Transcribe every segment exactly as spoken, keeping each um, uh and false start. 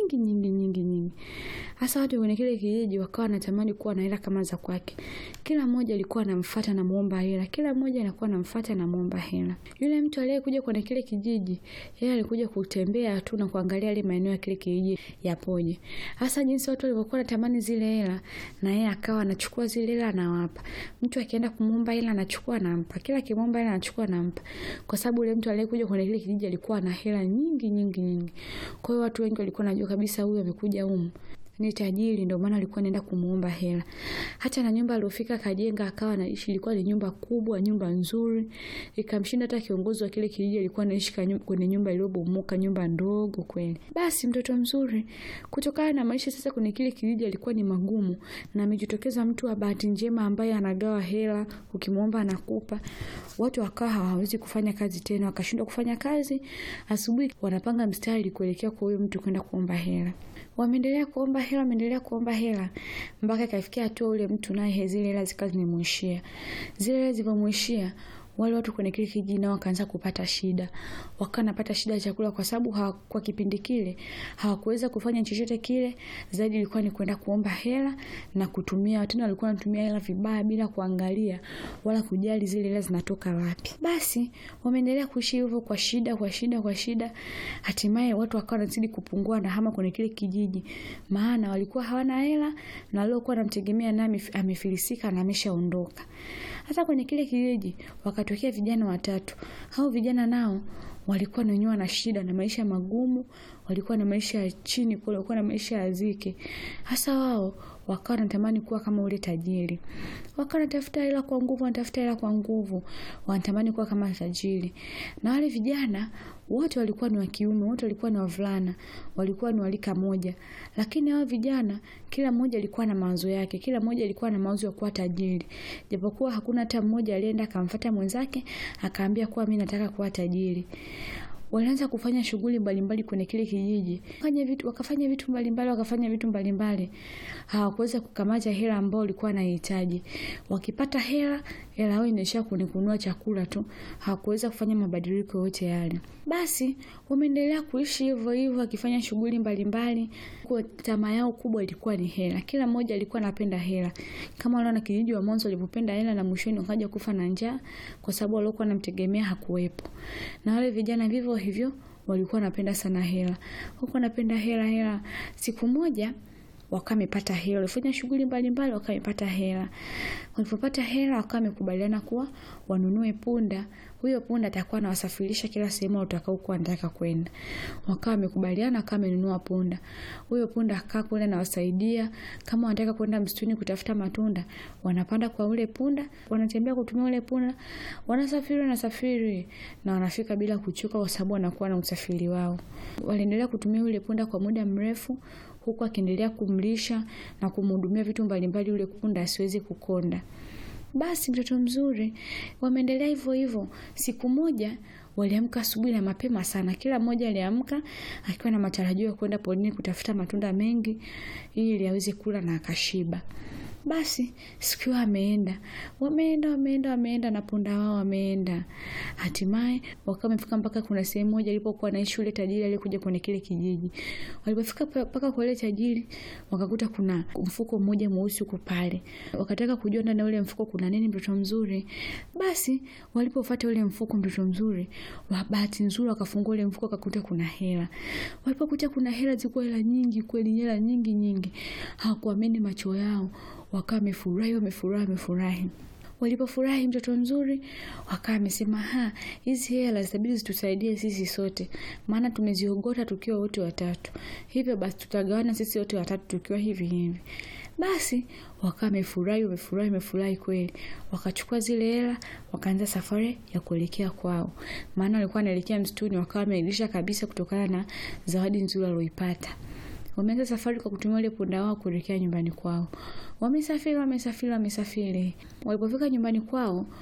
nyingi nyingi nyingi nyingi. Hasa watu kwenye kile kijiji wakawa wanatamani kuwa na hela kama za kwake. Kila mmoja alikuwa anamfuata na muomba hela, kila mmoja anakuwa anamfuata na muomba hela. Yule mtu aliyekuja kwenye kile kijiji, yeye alikuja kutembea tu na kuangalia ile maeneo ya kile kijiji yapoje. Hasa jinsi watu walivyokuwa wanatamani zile hela, na yeye akawa anachukua zile hela anawapa. Mtu akienda kumuomba hela anachukua anampa. Kila kimuomba hela anachukua anampa. Kwa sababu yule mtu aliyekuja kwenye kile kijiji alikuwa na hela nyingi nyingi nyingi. Kwa hiyo watu wengi walikuwa wanajua kabisa huyu amekuja humu ni tajiri, ndio maana alikuwa anaenda kumuomba hela. Hata na nyumba aliyofika kajenga akawa anaishi, ilikuwa ni nyumba kubwa, nyumba nzuri. Ikamshinda hata kiongozi wa kile kijiji, alikuwa anaishi kwenye nyumba iliyobomoka, nyumba ndogo kweli. Basi mtoto mzuri, kutokana na maisha sasa kwenye kile kijiji alikuwa ni magumu, na amejitokeza mtu wa bahati njema ambaye anagawa hela, ukimuomba anakupa. Watu wakawa hawawezi kufanya kazi tena, wakashindwa kufanya kazi. Asubuhi wanapanga mstari kuelekea kwa huyo mtu kwenda kuomba hela. Wameendelea kuomba hela, wameendelea kuomba hela mpaka kafikia hatua ule mtu naye zile hela zikawa zimemuishia. Zile hela zilipomuishia, wale watu kwenye kile kijiji nao wakaanza kupata shida. Wakawa wanapata shida ya chakula kwa sababu kwa kipindi kile hawakuweza kufanya chochote kile, zaidi ilikuwa ni kwenda kuomba hela na kutumia. Watu walikuwa wanatumia hela vibaya bila kuangalia wala kujali zile hela zinatoka wapi. Basi wameendelea kuishi hivyo kwa shida kwa shida kwa shida. Hatimaye watu wakawa wanazidi kupungua na hama kwenye kile kijiji, maana walikuwa hawana hela na waliokuwa wanamtegemea nami amefilisika na ameshaondoka. Hata kwenye kile kijiji wakatokea vijana watatu. Hao vijana nao walikuwa wenyewe na shida na maisha magumu, walikuwa na maisha ya chini, walikuwa na maisha ya dhiki. Hasa wao wakawa wanatamani kuwa kama ule tajiri. Wakawa wanatafuta hela kwa nguvu, wanatafuta hela kwa nguvu, wanatamani kuwa kama tajiri. Na wale vijana wote walikuwa ni wa kiume, wote walikuwa ni wavulana, walikuwa ni walika moja. Lakini hao vijana kila mmoja alikuwa na mawazo yake, kila mmoja alikuwa na mawazo ya kuwa tajiri. Japokuwa hakuna hata mmoja alienda akamfuata mwenzake akaambia kuwa mimi nataka kuwa tajiri. Walianza kufanya shughuli mbalimbali kwenye kile kijiji. Wakafanya vitu, wakafanya vitu mbalimbali, wakafanya vitu mbalimbali. Hawakuweza kukamata hela ambayo walikuwa wanahitaji. Wakipata hela, hela yao inaishia kununua chakula tu. Hawakuweza kufanya mabadiliko yote yale. Basi, wameendelea kuishi hivyo hivyo wakifanya shughuli mbalimbali. Kwa tamaa yao kubwa ilikuwa ni hela. Kila mmoja alikuwa anapenda hela. Kama wale wana kijiji wa mwanzo walipopenda hela na mwishoni wakaja kufa na njaa kwa sababu walikuwa wanamtegemea hakuwepo. Na wale vijana vivyo hivyo walikuwa wanapenda sana hela. Walikuwa wanapenda hela hela. Siku moja wakamepata hela. Walifanya shughuli mbalimbali wakamepata hela. Walipopata hela wakawa wamekubaliana kuwa wanunue punda. Huyo punda atakuwa anawasafirisha kila sehemu utakaokuwa anataka kwenda. Wakawa wamekubaliana kama amenunua punda. Huyo punda akaa kule na wasaidia kama wanataka kwenda msituni kutafuta matunda, wanapanda kwa ule punda, wanatembea kutumia ule punda, wanasafiri na safiri na wanafika bila kuchoka kwa sababu wanakuwa na usafiri wao. Waliendelea kutumia ule punda kwa muda mrefu huku akiendelea kumlisha na kumhudumia vitu mbalimbali ule punda asiwezi kukonda. Basi mtoto mzuri, wameendelea hivyo hivyo. Siku moja waliamka asubuhi na mapema sana. Kila mmoja aliamka akiwa na matarajio ya kwenda porini kutafuta matunda mengi ili aweze kula na akashiba. Basi siku ameenda, wameenda wameenda wameenda na punda wao wameenda. Hatimaye wakawa wamefika mpaka kuna sehemu moja ilipokuwa anaishi yule tajiri aliyekuja kwenye kile kijiji. Walipofika mpaka kwa yule tajiri wakakuta kuna mfuko mmoja mweusi uko pale. Wakataka kujua ndani ya ule mfuko kuna nini mtoto mzuri. Basi walipofuata ule mfuko mtoto mzuri, wa bahati nzuri wakafungua ule mfuko wakakuta kuna hela. Walipokuta kuna hela zilikuwa hela nyingi kweli, hela nyingi nyingi. Hawakuamini macho yao. Wakawa wamefurahi, wamefurahi, wamefurahi. Walipofurahi mtoto mzuri, wakawa wamesema ha, hizi hela zitabidi zitusaidie sisi sote. Maana tumeziogota tukiwa wote watatu. Hivyo basi tutagawana sisi wote watatu tukiwa hivi hivi. Basi wakawa wamefurahi, wamefurahi, wamefurahi kweli. Wakachukua zile hela, wakaanza safari ya kuelekea kwao. Maana walikuwa wanaelekea msituni, wakawa wameidhisha kabisa kutokana na zawadi nzuri walioipata. Wameanza safari kwa kutumia ile punda wao kuelekea nyumbani kwao. Wamesafiri, wamesafiri, wamesafiri. Walipofika nyumbani kwao,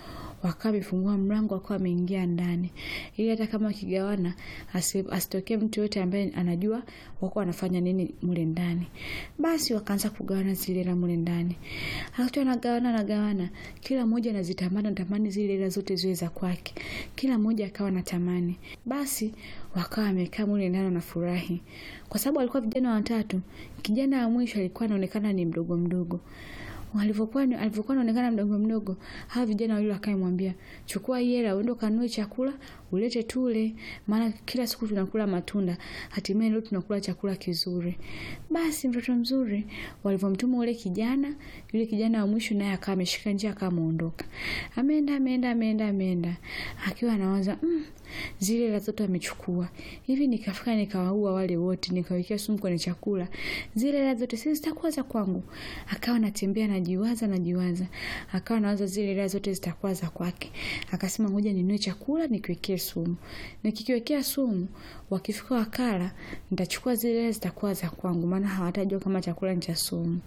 wakawa wamefungua mlango, wakawa wameingia ndani, ili hata kama kigawana asitokee mtu yote ambaye anajua wako wanafanya nini mule ndani. Basi wakaanza kugawana zile hela mule ndani. Hata wanagawana na gawana, kila mmoja anazitamani tamani zile hela zote ziwe za kwake. Kila mmoja akawa anatamani. Basi wakawa wamekaa mule ndani na furahi. Kwa sababu walikuwa vijana watatu, kijana wa mwisho alikuwa anaonekana ni mdogo mdogo. Walivyokuwa alivyokuwa anaonekana mdogo mdogo, hao vijana wale wakamwambia, "Chukua hela uende kanunue chakula, ulete tule, maana kila siku tunakula matunda, hatimaye leo tunakula chakula kizuri." Basi mtoto mzuri walivyomtuma ule kijana, yule kijana wa mwisho naye akawa ameshika njia akamuondoka. Ameenda ameenda ameenda ameenda. Akiwa anawaza, "Mm, zile hela zote amechukua. Hivi nikafika nikawaua wale wote, nikawekea sumu kwenye chakula. Zile hela zote sisi zitakuwa za kwangu." Akawa anatembea na jiwaza na jiwaza. Akawa anawaza zile hela zote zitakuwa za kwake. Akasema ngoja ninunue chakula nikiwekee sumu. Nikikiwekea sumu, wakifika wakala, nitachukua zile hela zitakuwa za kwangu, maana hawatajua kama chakula ni cha sumu.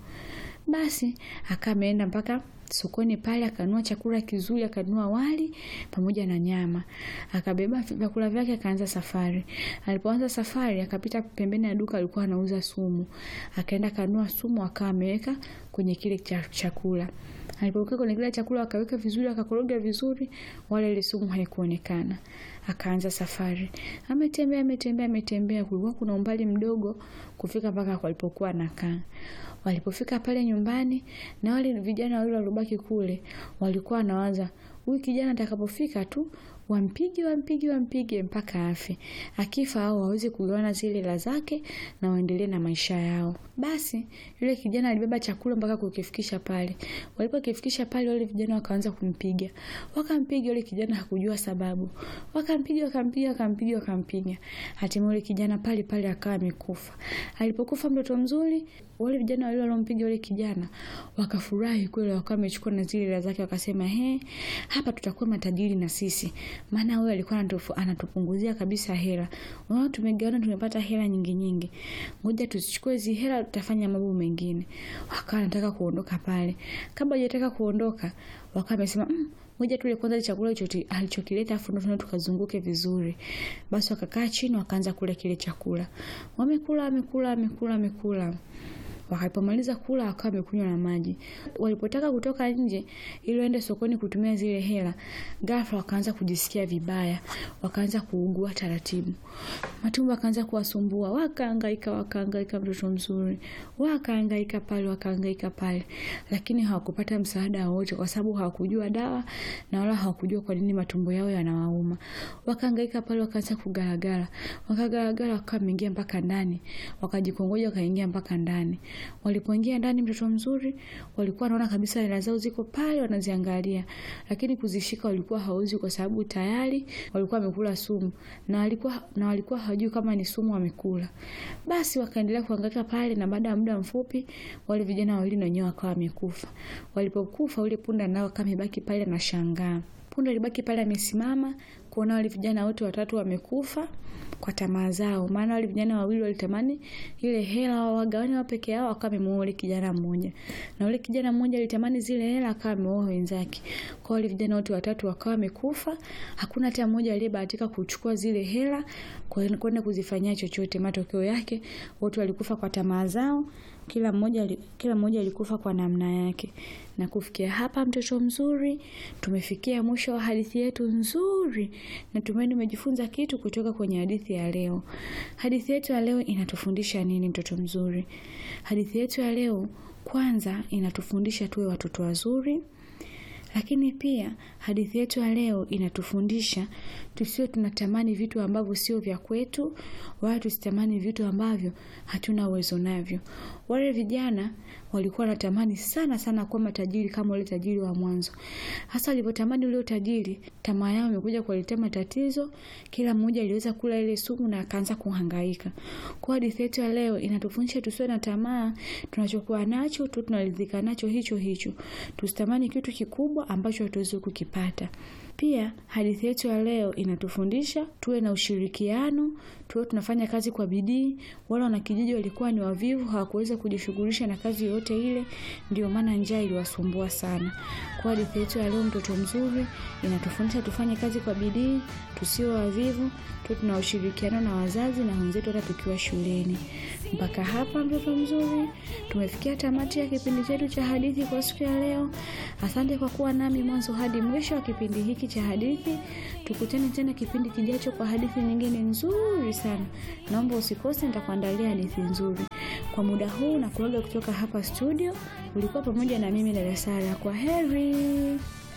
Basi akameenda mpaka sokoni pale, akanunua chakula kizuri, akanunua wali pamoja na nyama. Akabeba vyakula vyake akaanza safari. Alipoanza safari akapita pembeni ya duka alikuwa anauza sumu. Akaenda kanunua sumu akawa ameweka kwenye kile chakula. Alipoweka kwenye kile chakula akaweka vizuri, akakoroga vizuri, wala ile sumu haikuonekana. Akaanza safari. Ametembea ametembea ametembea, kulikuwa kuna umbali mdogo kufika mpaka walipokuwa anakaa. Walipofika pale nyumbani, na wale vijana wale walibaki kule walikuwa wanawaza, huyu kijana atakapofika tu wampige wampige wampige mpaka afe. Akifa hao waweze kugawana zile hela zake na waendelee na maisha yao. Basi yule kijana alibeba chakula mpaka kukifikisha pale. Walipokifikisha pale wale vijana wakaanza kumpiga. Wakampiga yule kijana, hakujua sababu. Wakampiga wakampiga wakampiga wakampiga. Hatimaye yule kijana pale pale akawa amekufa. Alipokufa mtoto mzuri, wale vijana wale walompiga yule kijana wakafurahi kweli, wakawa wamechukua na zile hela zake, wakasema, "He, hapa tutakuwa matajiri na sisi. Maana wewe alikuwa anatupunguzia kabisa hela. Wao tumegawana tumepata hela nyingi nyingi. Ngoja tusichukue hizo hela tutafanya mambo mengine." Wakawa wanataka kuondoka pale. Kabla hajataka kuondoka, wakawa wamesema, "Mm, ngoja tule kwanza chakula hicho alichokileta afu ndo tukazunguke vizuri." Basi wakakaa chini wakaanza kula kile chakula. Wamekula wamekula wamekula wamekula. Wakapomaliza kula wakawa wamekunywa na maji. Walipotaka kutoka nje ili waende sokoni kutumia zile hela, ghafla wakaanza kujisikia vibaya, wakaanza kuugua taratibu. Matumbo wakaanza kuwasumbua, wakahangaika wakahangaika mtoto mzuri. Wakahangaika pale wakahangaika pale, lakini hawakupata msaada wowote kwa sababu hawakujua dawa na wala hawakujua kwa nini matumbo yao yanawauma. Wakahangaika pale wakaanza kugaragara. Wakagaragara wakawa wameingia mpaka ndani. Wakajikongoja wakaingia mpaka ndani. Walipoingia ndani mtoto mzuri, walikuwa wanaona kabisa hela zao ziko pale wanaziangalia, lakini kuzishika walikuwa hawezi kwa sababu tayari walikuwa wamekula sumu na walikuwa na walikuwa hawajui kama ni sumu wamekula. Basi wakaendelea kuhangaika pale, na baada ya muda mfupi wale vijana wawili na wenyewe wakawa wamekufa. Walipokufa ule punda nao kama ibaki pale na shangaa. Punda alibaki pale amesimama kuona wale vijana wote watatu wamekufa kwa tamaa zao, maana wale vijana wawili walitamani ile hela wagawane wao peke yao, akawa amemuoa yule kijana mmoja, na yule kijana mmoja alitamani zile hela akawa ameoa wenzake. Kwa wale vijana wote watatu wakawa wamekufa, hakuna hata mmoja aliyebahatika kuchukua zile hela kwenda kuzifanyia chochote. Matokeo yake wote walikufa kwa tamaa zao, kila mmoja kila mmoja alikufa kwa namna yake. Na kufikia hapa mtoto mzuri, tumefikia mwisho wa hadithi yetu nzuri. Natumaini umejifunza kitu kutoka kwenye hadithi ya leo. Hadithi yetu ya leo inatufundisha nini mtoto mzuri? Hadithi yetu ya leo kwanza inatufundisha tuwe watoto wazuri. Lakini pia hadithi yetu ya leo inatufundisha tusiwe tunatamani vitu ambavyo sio vya kwetu, wala tusitamani vitu ambavyo hatuna uwezo navyo. Wale vijana walikuwa wanatamani sana sana kuwa matajiri kama wale tajiri wa mwanzo. Hasa walipotamani ule utajiri, tamaa yao imekuja kuwaletea matatizo. Kila mmoja aliweza kula ile sumu na akaanza kuhangaika. Kwa hadithi yetu ya leo inatufundisha tusiwe na tamaa, tunachokuwa nacho tu tunaridhika nacho hicho hicho. Tusitamani kitu kikubwa ambacho hatuwezi kukipata. Pia hadithi yetu ya leo inatufundisha tuwe na ushirikiano, tuwe tunafanya kazi kwa bidii. Wale wanakijiji walikuwa ni wavivu, hawakuweza kujishughulisha na kazi yoyote ile, ndio maana njaa iliwasumbua sana. Kwa hadithi yetu ya leo Mtoto Mzuri inatufundisha tufanye kazi kwa bidii, tusiwe wavivu, tuwe tuna ushirikiano na wazazi na wenzetu hata tukiwa shuleni. Mpaka hapa Mtoto Mzuri tumefikia tamati ya kipindi chetu cha hadithi kwa siku ya leo. Asante kwa kuwa nami mwanzo hadi mwisho wa kipindi hiki cha hadithi. Tukutane tena kipindi kijacho kwa hadithi nyingine nzuri sana. Naomba usikose, nitakuandalia hadithi nzuri. Kwa muda huu na kuaga kutoka hapa studio, ulikuwa pamoja na mimi Dada Sara. Kwa heri.